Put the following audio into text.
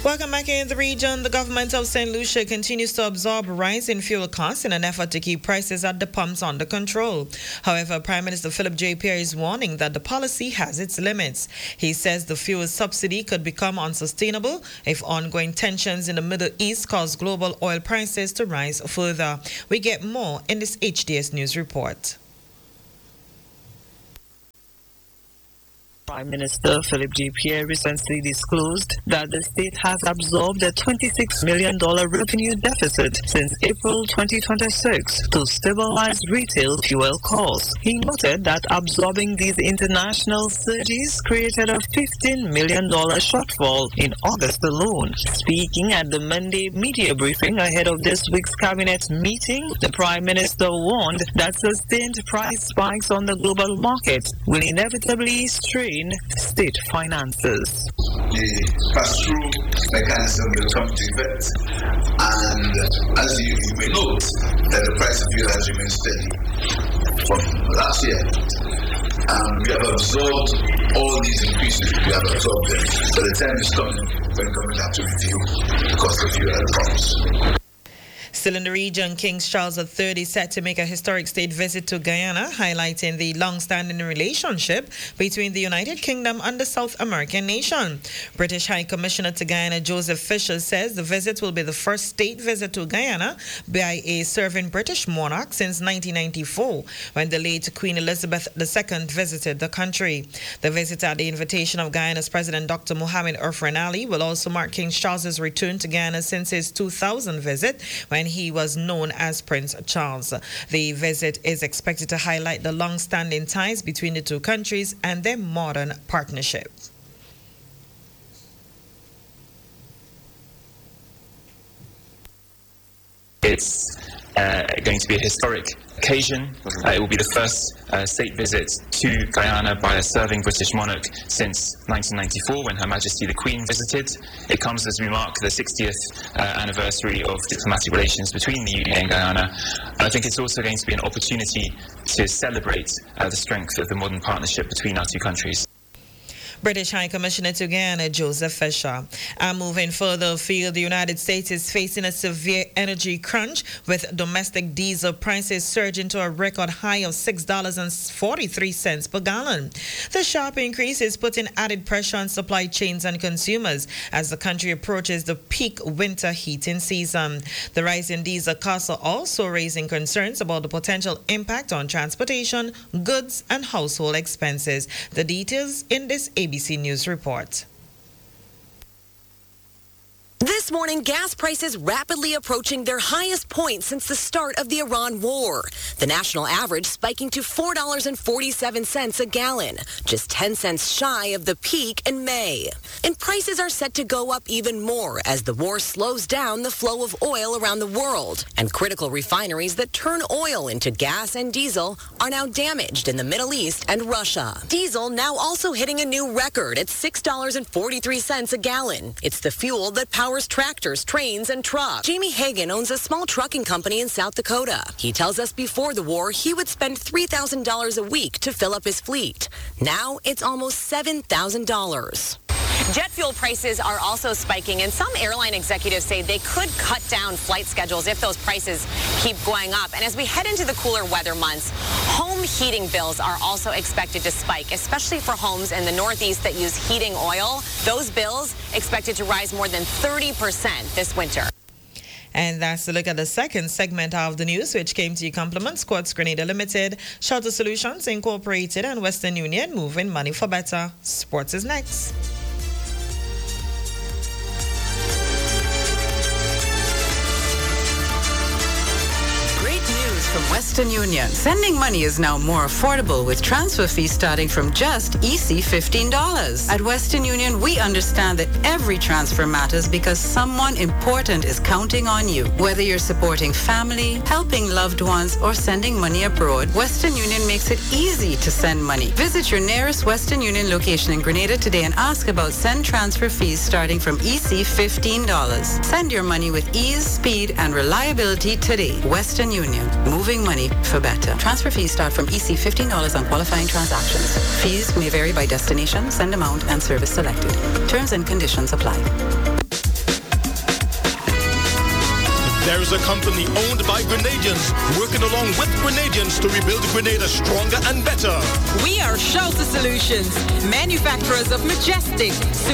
Welcome back in the region. The government of St. Lucia continues to absorb a rise in fuel costs in an effort to keep prices at the pumps under control. However, Prime Minister Philip J. Pierre is warning that the policy has its limits. He says the fuel subsidy could become unsustainable if ongoing tensions in the Middle East cause global oil prices to rise further. We get more in this HDS News report. Prime Minister Philip J. Pierre recently disclosed that the state has absorbed a $26 million revenue deficit since April 2026 to stabilize retail fuel costs. He noted that absorbing these international surges created a $15 million shortfall in August alone. Speaking at the Monday media briefing ahead of this week's cabinet meeting, the Prime Minister warned that sustained price spikes on the global market will inevitably strain state finances. The pass-through mechanism will come into effect, and as you may note, that the price of fuel has remained steady from last year. We have absorbed all these increases. We have absorbed them. But the time is coming when government have to review the cost of fuel at the pumps. Still in the region, King Charles III is set to make a historic state visit to Guyana, highlighting the long-standing relationship between the United Kingdom and the South American nation. British High Commissioner to Guyana Joseph Fisher says the visit will be the first state visit to Guyana by a serving British monarch since 1994, when the late Queen Elizabeth II visited the country. The visit at the invitation of Guyana's President Dr. Mohamed Irfaan Ali will also mark King Charles's return to Guyana since his 2000 visit, when he was known as Prince Charles. The visit is expected to highlight the long-standing ties between the two countries and their modern partnership. It's going to be a historic occasion. It will be the first state visit to Guyana by a serving British monarch since 1994, when Her Majesty the Queen visited. It comes as we mark the 60th anniversary of diplomatic relations between the UK and Guyana. And I think it's also going to be an opportunity to celebrate the strength of the modern partnership between our two countries. British High Commissioner to Guyana, Joseph Fisher. And moving further afield, the United States is facing a severe energy crunch, with domestic diesel prices surging to a record high of $6.43 per gallon. The sharp increase is putting added pressure on supply chains and consumers as the country approaches the peak winter heating season. The rise in diesel costs are also raising concerns about the potential impact on transportation, goods, and household expenses. The details in this ABC News report. This morning, gas prices rapidly approaching their highest point since the start of the Iran war. The national average spiking to $4.47 a gallon, just 10 cents shy of the peak in May. And prices are set to go up even more as the war slows down the flow of oil around the world. And critical refineries that turn oil into gas and diesel are now damaged in the Middle East and Russia. Diesel now also hitting a new record at $6.43 a gallon. It's the fuel that powers tractors, trains, and trucks. Jamie Hagan owns a small trucking company in South Dakota. He tells us before the war he would spend $3,000 a week to fill up his fleet. Now it's almost $7,000. Jet fuel prices are also spiking, and some airline executives say they could cut down flight schedules if those prices keep going up. And as we head into the cooler weather months, home heating bills are also expected to spike, especially for homes in the Northeast that use heating oil. Those bills expected to rise more than 30% this winter. And that's a look at the second segment of the news, which came to you compliments Quartz Grenada Limited, Shelter Solutions Incorporated, and Western Union, moving money for better. Sports is next. From Western Union. Sending money is now more affordable with transfer fees starting from just EC $15. At Western Union, we understand that every transfer matters because someone important is counting on you. Whether you're supporting family, helping loved ones, or sending money abroad, Western Union makes it easy to send money. Visit your nearest Western Union location in Grenada today and ask about send transfer fees starting from EC $15. Send your money with ease, speed, and reliability today. Western Union. Moving money for better. Transfer fees start from EC $15 on qualifying transactions. Fees may vary by destination, send amount, and service selected. Terms and conditions apply. There is a company owned by Grenadians, working along with Grenadians to rebuild Grenada stronger and better. We are Shelter Solutions, manufacturers of Majestic,